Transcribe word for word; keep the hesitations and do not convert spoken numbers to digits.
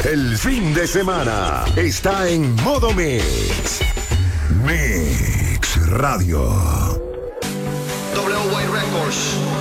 El fin de semana está en modo Mix. Mix Radio. W A Records.